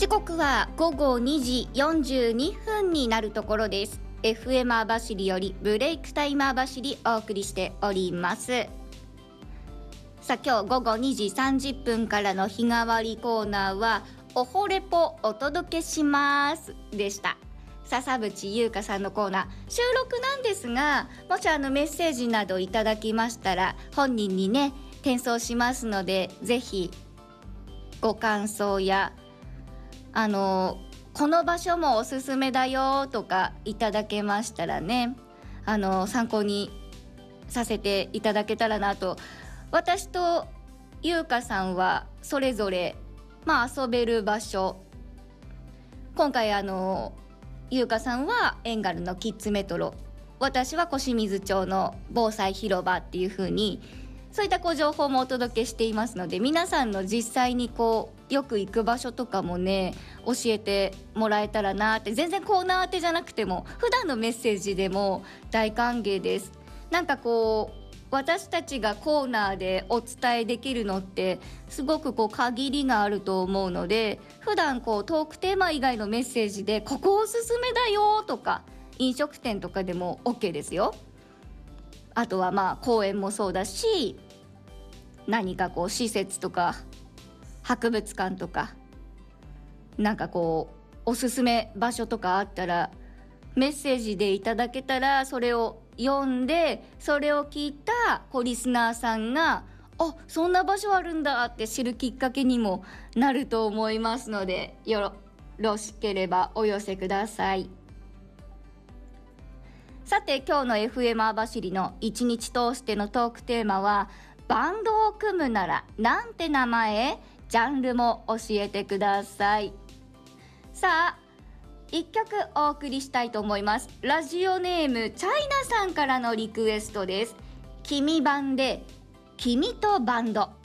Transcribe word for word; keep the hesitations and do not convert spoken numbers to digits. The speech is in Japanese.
時刻はごごにじよんじゅうにふんになるところです。 エフエム 網走よりブレイクタイム網走お送りしております。さあ今日ごごにじさんじゅっぷんからの日替わりコーナーはおほレポお届けしますでした。笹渕優香さんのコーナー収録なんですが、もしあのメッセージなどいただきましたら本人にね転送しますので、ぜひご感想やあのこの場所もおすすめだよとかいただけましたらね、あの参考にさせていただけたらなと。私と優香さんはそれぞれ、まあ、遊べる場所、今回あの優香さんはエンガルのキッズメトロ、私は小清水町の防災広場っていう風にそういったこう情報もお届けしていますので、皆さんの実際にこうよく行く場所とかもね教えてもらえたらなって。全然コーナー当てじゃなくても普段のメッセージでも大歓迎です。なんかこう私たちがコーナーでお伝えできるのってすごくこう限りがあると思うので、普段こうトークテーマ以外のメッセージでここおすすめだよとか飲食店とかでも OK ですよ。あとはまあ公園もそうだし、何かこう施設とか博物館とかなんかこうおすすめ場所とかあったらメッセージでいただけたら、それを読んでそれを聞いたこうリスナーさんがあ、そんな場所あるんだって知るきっかけにもなると思いますので、よろしければお寄せください。さて今日の エフエム 網走の一日通してのトークテーマは、バンドを組むならなんて名前？ジャンルも教えてください。さあいっきょくお送りしたいと思います。ラジオネームチャイナさんからのリクエストです。君バンで君とバンド。